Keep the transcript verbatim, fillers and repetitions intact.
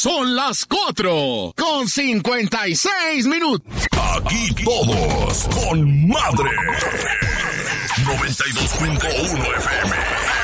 Son las cuatro con cincuenta y seis minutos. Aquí todos con madre. noventa y dos punto uno F M.